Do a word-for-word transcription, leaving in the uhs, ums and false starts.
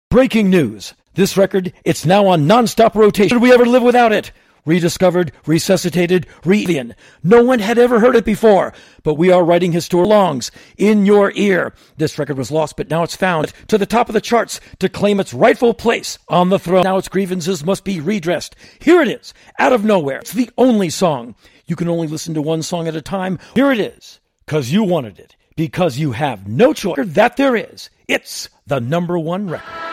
Breaking news. This record, it's now on non-stop rotation. Did we ever live without it? Rediscovered, resuscitated, re No one had ever heard it before, but we are writing his story longs in your ear. This record was lost, but now it's found to the top of the charts to claim its rightful place on the throne. Now its grievances must be redressed. Here it is, out of nowhere. It's the only song. You can only listen to one song at a time. Here it is, because you wanted it, because you have no choice that there is. It's the number one record.